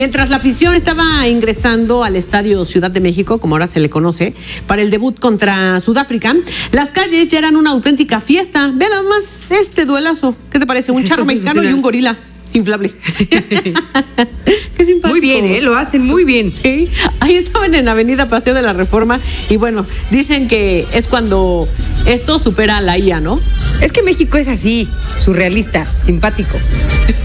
Mientras la afición estaba ingresando al Estadio Ciudad de México, como ahora se le conoce, para el debut contra Sudáfrica, las calles ya eran una auténtica fiesta. Vean nada más este duelazo. ¿Qué te parece? Un charro mexicano y un gorila inflable. Qué simpático. Muy bien, lo hacen muy bien. Sí, ahí estaban en Avenida Paseo de la Reforma y bueno, dicen que es cuando esto supera a la IA, ¿no? Es que México es así, surrealista, simpático.